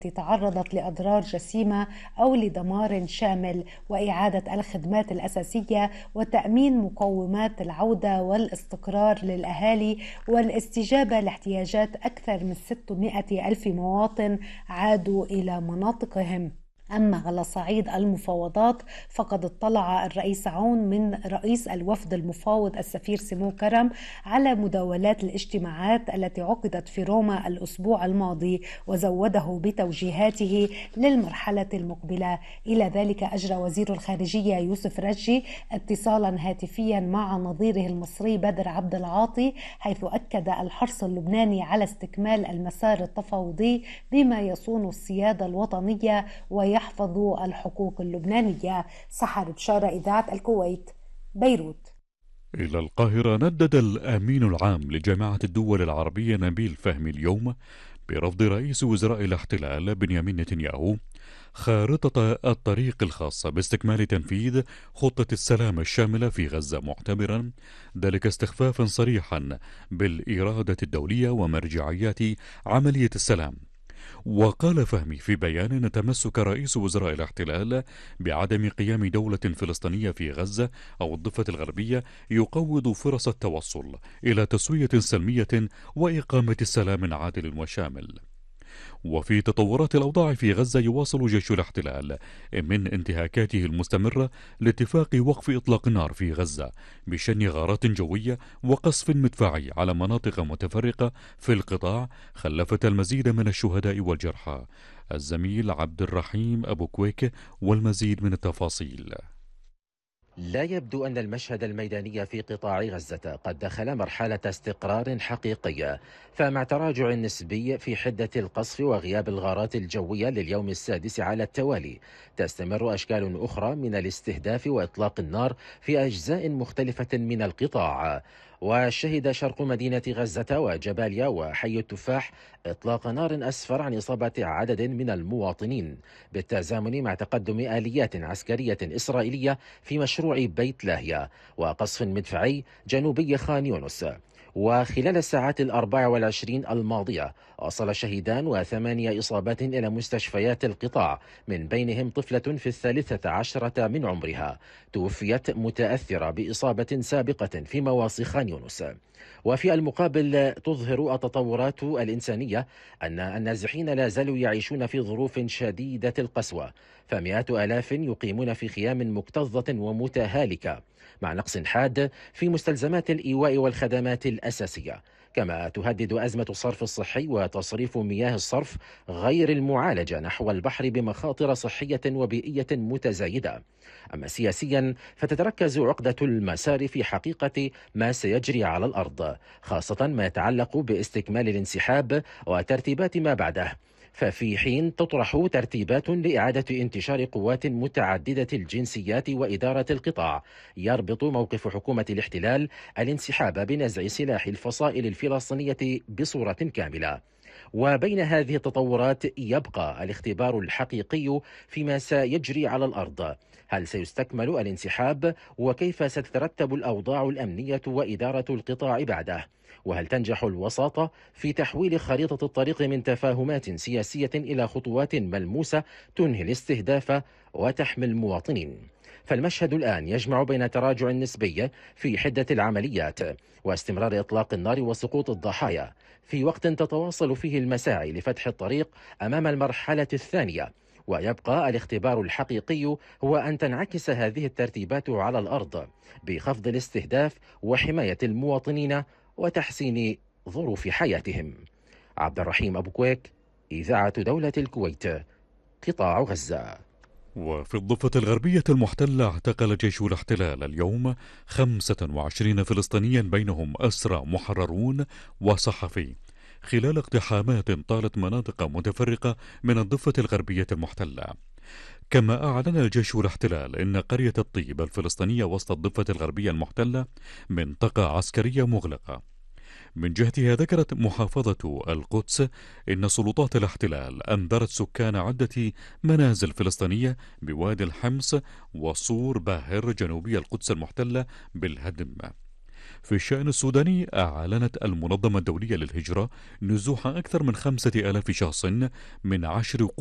تعرضت لأضرار جسيمة أو لدمار شامل، وإعادة الخدمات الأساسية وتأمين مقومات العودة والاستقرار للأهالي والاستجابة لاحتياجات أكثر من 600 ألف مواطن عادوا إلى مناطقهم. أما على صعيد المفاوضات فقد اطلع الرئيس عون من رئيس الوفد المفاوض السفير سمو كرم على مداولات الاجتماعات التي عقدت في روما الأسبوع الماضي، وزوده بتوجيهاته للمرحلة المقبلة. إلى ذلك أجرى وزير الخارجية يوسف رجي اتصالا هاتفيا مع نظيره المصري بدر عبد العاطي، حيث أكد الحرص اللبناني على استكمال المسار التفاوضي بما يصون السيادة الوطنية ويحفظ الحقوق اللبنانية. سحر بشارة، إذاعة الكويت، بيروت. إلى القاهرة. ندد الأمين العام لجامعة الدول العربية نبيل فهمي اليوم برفض رئيس وزراء الاحتلال بنيامين نتنياهو خارطة الطريق الخاصة باستكمال تنفيذ خطة السلام الشاملة في غزة، معتبرا ذلك استخفافا صريحا بالإرادة الدولية ومرجعيات عملية السلام. وقال فهمي في بيان أن تمسك رئيس وزراء الاحتلال بعدم قيام دولة فلسطينية في غزة أو الضفة الغربية يقوض فرص التوصل إلى تسوية سلمية وإقامة سلام عادل وشامل. وفي تطورات الأوضاع في غزة، يواصل جيش الاحتلال من انتهاكاته المستمرة لاتفاق وقف إطلاق النار في غزة بشن غارات جوية وقصف مدفعي على مناطق متفرقة في القطاع، خلفت المزيد من الشهداء والجرحى. الزميل عبد الرحيم أبو كويك والمزيد من التفاصيل. لا يبدو أن المشهد الميداني في قطاع غزة قد دخل مرحلة استقرار حقيقية، فمع تراجع نسبي في حدة القصف وغياب الغارات الجوية لليوم السادس على التوالي، تستمر أشكال أخرى من الاستهداف وإطلاق النار في أجزاء مختلفة من القطاع. وشهد شرق مدينة غزة وجباليا وحي التفاح إطلاق نار أسفر عن إصابة عدد من المواطنين، بالتزامن مع تقدم آليات عسكرية إسرائيلية في مشروع بيت لاهيا وقصف مدفعي جنوبي خان يونس. وخلال الساعات 24 الماضية وصل شهيدان و8 إصابات إلى مستشفيات القطاع، من بينهم طفلة في 13 من عمرها توفيت متأثرة بإصابة سابقة في مواصي خان يونس. وفي المقابل تظهر التطورات الإنسانية أن النازحين لا زالوا يعيشون في ظروف شديدة القسوة، فمئات آلاف يقيمون في خيام مكتظة ومتهالكة، مع نقص حاد في مستلزمات الإيواء والخدمات الأساسية. كما تهدد أزمة الصرف الصحي وتصريف مياه الصرف غير المعالجة نحو البحر بمخاطر صحية وبيئية متزايدة. أما سياسيا فتتركز عقدة المسار في حقيقة ما سيجري على الأرض، خاصة ما يتعلق باستكمال الانسحاب وترتيبات ما بعده. ففي حين تطرح ترتيبات لإعادة انتشار قوات متعددة الجنسيات وإدارة القطاع، يربط موقف حكومة الاحتلال الانسحاب بنزع سلاح الفصائل الفلسطينية بصورة كاملة. وبين هذه التطورات يبقى الاختبار الحقيقي فيما سيجري على الأرض. هل سيستكمل الانسحاب؟ وكيف ستترتب الأوضاع الأمنية وإدارة القطاع بعده؟ وهل تنجح الوساطة في تحويل خريطة الطريق من تفاهمات سياسية إلى خطوات ملموسة تنهي الاستهداف وتحمي المواطنين؟ فالمشهد الآن يجمع بين تراجع نسبي في حدة العمليات واستمرار إطلاق النار وسقوط الضحايا، في وقت تتواصل فيه المساعي لفتح الطريق أمام المرحلة الثانية. ويبقى الاختبار الحقيقي هو أن تنعكس هذه الترتيبات على الأرض بخفض الاستهداف وحماية المواطنين وتحسين ظروف حياتهم. عبد الرحيم أبو كويك، إذاعة دولة الكويت، قطاع غزة. وفي الضفة الغربية المحتلة، اعتقل جيش الاحتلال اليوم 25 فلسطينيا بينهم أسرى محررون وصحفي، خلال اقتحامات طالت مناطق متفرقة من الضفة الغربية المحتلة. كما أعلن الجيش الاحتلال أن قرية الطيب الفلسطينية وسط الضفة الغربية المحتلة منطقة عسكرية مغلقة. من جهتها ذكرت محافظة القدس إن سلطات الاحتلال أنذرت سكان عدة منازل فلسطينية بوادي الحمص وصور باهر جنوبي القدس المحتلة بالهدم. في الشأن السوداني، أعلنت المنظمة الدولية للهجرة نزوح أكثر من 5000 شخص من 10